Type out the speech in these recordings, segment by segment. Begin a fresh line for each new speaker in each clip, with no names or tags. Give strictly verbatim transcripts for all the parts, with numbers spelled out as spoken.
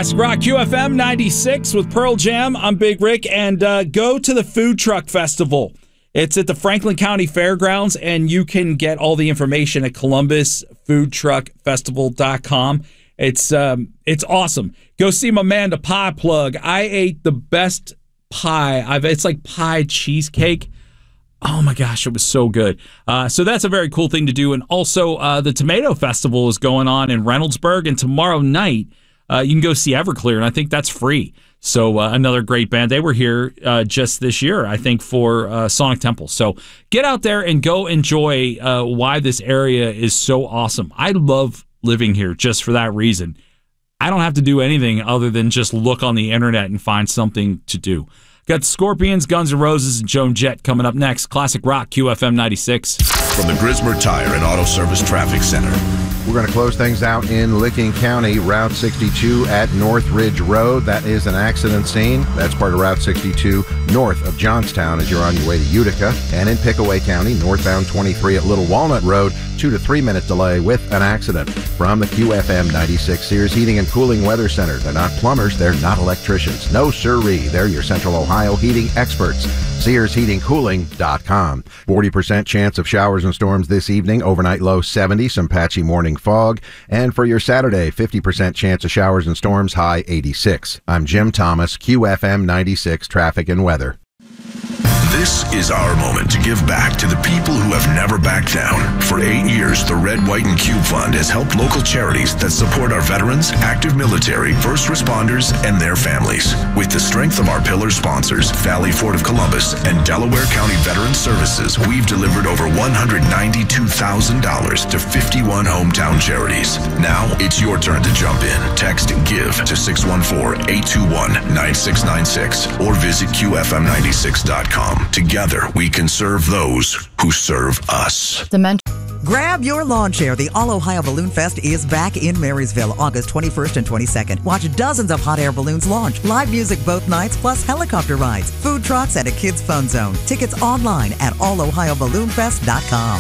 Classic Rock Q F M ninety-six with Pearl Jam. I'm Big Rick, and uh, go to the Food Truck Festival. It's at the Franklin County Fairgrounds, and you can get all the information at columbus food truck festival dot com. It's um, it's awesome. Go see my man, the Pie Plug. I ate the best pie. I've It's like pie cheesecake. Oh my gosh, it was so good. Uh, so that's a very cool thing to do. And also, uh, the Tomato Festival is going on in Reynoldsburg, and tomorrow night uh, you can go see Everclear, and I think that's free. So uh, another great band. They were here uh, just this year, I think, for uh, Sonic Temple. So get out there and go enjoy uh, why this area is so awesome. I love living here just for that reason. I don't have to do anything other than just look on the internet and find something to do. Got Scorpions, Guns N' Roses, and Joan Jett coming up next. Classic Rock, Q F M ninety-six.
From the Grismer Tire and Auto Service Traffic Center.
We're going to close things out in Licking County, Route sixty-two at North Ridge Road. That is an accident scene. That's part of Route sixty-two north of Johnstown as you're on your way to Utica. And in Pickaway County, northbound twenty-three at Little Walnut Road, two to three minute delay with an accident. From the Q F M ninety-six Sears Heating and Cooling Weather Center. They're not plumbers, they're not electricians. No siree, they're your Central Ohio heating experts. Sears Heating Cooling dot com. forty percent chance of showers and storms this evening. Overnight low seventy, some patchy morning fog. And for your Saturday, fifty percent chance of showers and storms, high eighty-six. I'm Jim Thomas, Q F M ninety-six Traffic and Weather.
This is our moment to give back to the people who have never backed down. For eight years, the Red, White, and Cube Fund has helped local charities that support our veterans, active military, first responders, and their families. With the strength of our pillar sponsors, Valley Ford of Columbus and Delaware County Veterans Services, we've delivered over one hundred ninety-two thousand dollars to fifty-one hometown charities. Now, it's your turn to jump in. Text GIVE to six one four, eight two one, nine six nine six or visit Q F M ninety-six dot com. Together, we can serve those who serve us.
Grab your lawn chair. The All-Ohio Balloon Fest is back in Marysville, August twenty-first and twenty-second. Watch dozens of hot air balloons launch, live music both nights, plus helicopter rides, food trucks, and a kids' fun zone. Tickets online at all ohio balloon fest dot com.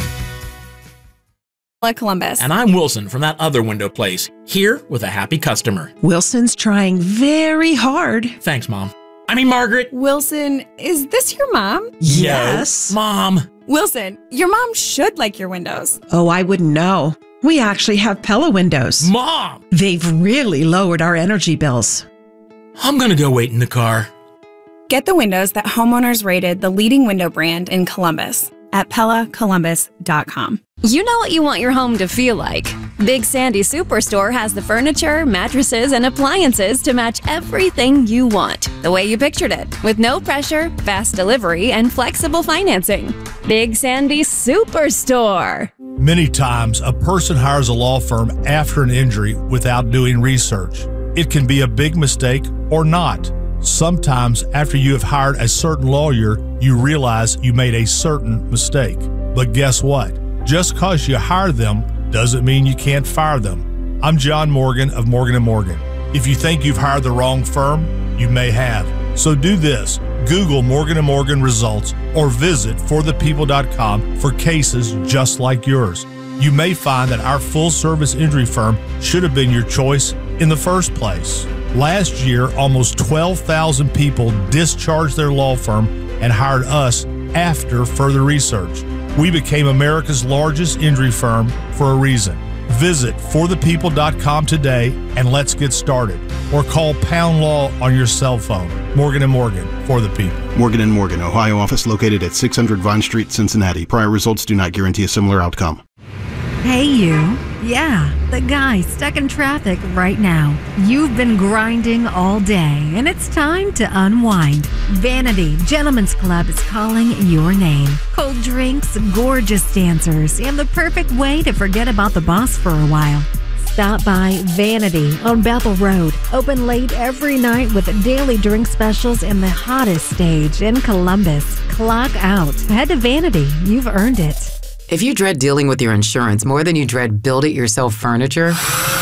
Columbus.
And I'm Wilson from that other window place, here with a happy customer.
Wilson's trying very hard.
Thanks, Mom. I mean, Margaret.
Wilson, is this your mom?
Yes.
No, Mom.
Wilson, your mom should like your windows.
Oh, I wouldn't know. We actually have Pella windows.
Mom!
They've really lowered our energy bills.
I'm gonna go wait in the car.
Get the windows that homeowners rated the leading window brand in Columbus at pella columbus dot com.
You know what you want your home to feel like. Big Sandy Superstore has the furniture, mattresses, and appliances to match everything you want, the way you pictured it, with no pressure, fast delivery, and flexible financing. Big Sandy Superstore.
Many times, a person hires a law firm after an injury without doing research. It can be a big mistake or not. Sometimes, after you have hired a certain lawyer, you realize you made a certain mistake. But guess what? Just because you hire them doesn't mean you can't fire them. I'm John Morgan of Morgan and Morgan. If you think you've hired the wrong firm, you may have. So do this. Google Morgan and Morgan results or visit for the people dot com for cases just like yours. You may find that our full-service injury firm should have been your choice in the first place. Last year, almost twelve thousand people discharged their law firm and hired us after further research. We became America's largest injury firm for a reason. Visit for the people dot com today and let's get started. Or call Pound Law on your cell phone. Morgan and Morgan, for the people.
Morgan and Morgan, Ohio office located at six hundred Vine Street, Cincinnati. Prior results do not guarantee a similar outcome.
Hey you. Yeah, the guy stuck in traffic right now. You've been grinding all day, and it's time to unwind. Vanity Gentlemen's Club is calling your name. Cold drinks, gorgeous dancers, and the perfect way to forget about the boss for a while. Stop by Vanity on Bethel Road. Open late every night with daily drink specials and the hottest stage in Columbus. Clock out. Head to Vanity. You've earned it.
If you dread dealing with your insurance more than you dread build-it-yourself furniture,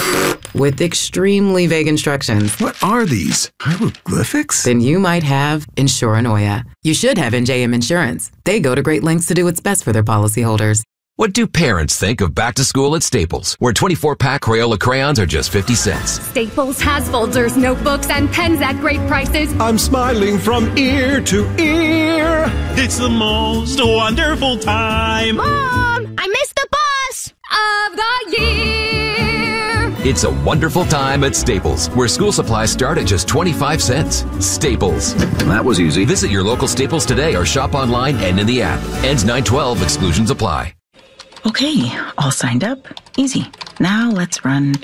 with extremely vague instructions.
What are these? Hieroglyphics?
Then you might have Insuranoia. You should have N J M Insurance. They go to great lengths to do what's best for their policyholders.
What do parents think of back to school at Staples, where twenty-four pack Crayola crayons are just fifty cents?
Staples has folders, notebooks, and pens at great prices.
I'm smiling from ear to ear.
It's the most wonderful time.
Mom, I missed the bus of the year.
It's a wonderful time at Staples, where school supplies start at just twenty-five cents. Staples.
That was easy.
Visit your local Staples today or shop online and in the app. Ends nine twelve. Exclusions apply.
Okay, all signed up. Easy. Now let's run